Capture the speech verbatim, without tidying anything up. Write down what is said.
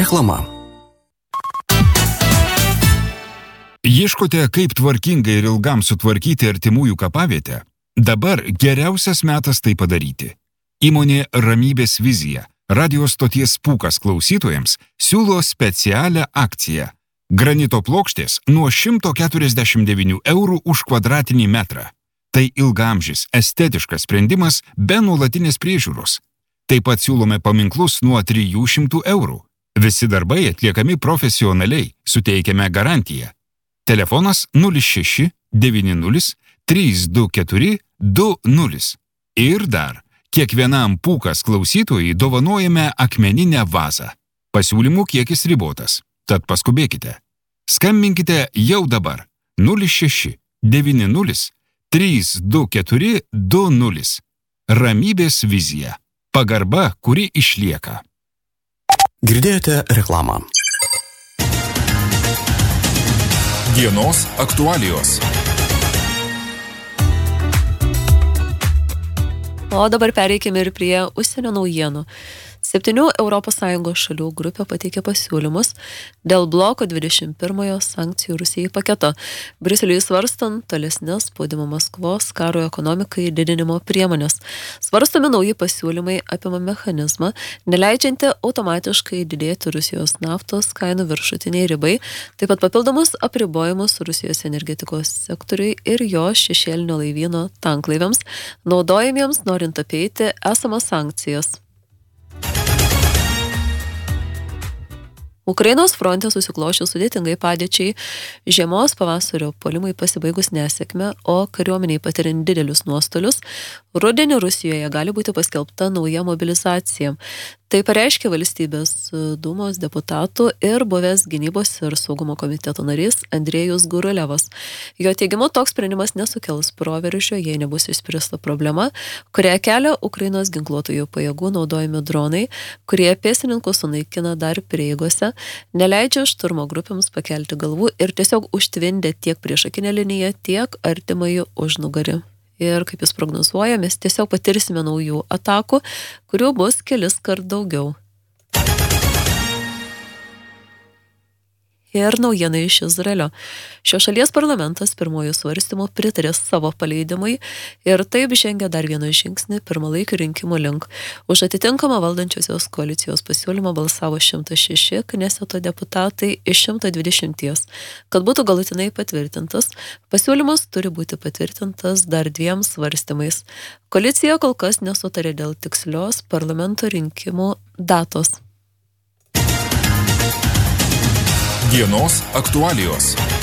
Reklama. Ieškote, kaip tvarkingai ir ilgam sutvarkyti artimųjų kapavietę? Dabar geriausias metas tai padaryti. Įmonė Ramybės vizija, radio stoties Pūkas klausytojams, siūlo specialią akciją. Granito plokštės nuo šimto keturiasdešimt devynių eurų už kvadratinį metrą. Tai ilgaamžis, estetiškas sprendimas be nuolatinės priežiūros. Taip pat siūlome paminklus nuo trijų šimtų eurų. Visi darbai atliekami profesionaliai, suteikiame garantiją. Telefonas nulis šeši devyni nulis trys du keturi du nulis. Ir dar, kiekvienam Pūkas klausytojui dovanojame akmeninę vazą. Pasiūlymų kiekis ribotas, tad paskubėkite. Skambinkite jau dabar nulis šeši devyni nulis trys du keturi du nulis. Ramybės vizija. Pagarba, kuri išlieka. Girdėjote reklamą. Dienos aktualijos. O dabar pereikime ir prie užsienio naujienų. Septynių Europos Sąjungos šalių grupė pateikė pasiūlymus dėl bloko dvidešimt pirmojo sankcijų Rusijai paketo, Briuseliui svarstant tolesnes spaudimo Maskvos karo ekonomikai didinimo priemonės. Svarstomi nauji pasiūlymai apima mechanizmą, neleidžiantį automatiškai didėti Rusijos naftos kainų viršutiniai ribai, taip pat papildomus apribojimus Rusijos energetikos sektoriui ir jo šešėlinio laivyno tanklaiviams, naudojamiems norint apeiti esamas sankcijas. Ukrainos fronte susikloščius sudėtingai padėčiai, žiemos pavasario puolimai pasibaigus nesėkme, o kariuomeniai patiriant didelius nuostolius, rudenį Rusijoje gali būti paskelbta nauja mobilizacija. Tai pareiškė valstybės dūmos deputatų ir buvęs gynybos ir saugumo komiteto narys Andrėjus Gurulevas. Jo teigimu, toks sprendimas nesukels proveržio, jei nebus išspręsta problema, kurią kelia Ukrainos ginkluotųjų pajėgų naudojami dronai, kurie pėstininkus sunaikina dar prieigose, neleidžia šturmo grupėms pakelti galvų ir tiesiog užtvindė tiek priešakinę liniją, tiek artimąjį užnugarį. Ir kaip jis prognozuoja, mes tiesiog patirsime naujų atakų, kurių bus kelis kart daugiau. Ir naujiena iš Izraelio. Šio šalies parlamentas pirmojų svarstymų pritarė savo paleidimui ir taip žengia dar vieną žingsnį pirmalaikių rinkimų link. Už atitinkamą valdančiosios koalicijos pasiūlymą balsavo šimtas šeši Kneseto deputatai iš šimto dvidešimties. Kad būtų galutinai patvirtintas, pasiūlymas turi būti patvirtintas dar dviem svarstymais. Koalicija kol kas nesutarė dėl tikslios parlamento rinkimų datos. Dienos aktualijos.